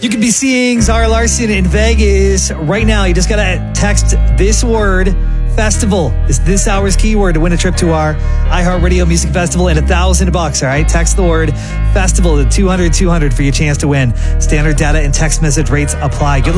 You could be seeing Zara Larsson in Vegas right now. You just got to text this word, festival, is this hour's keyword to win a trip to our iHeartRadio Music Festival and $1,000. All right, text the word festival to 200 for your chance to win. Standard data and text message rates apply. Good luck.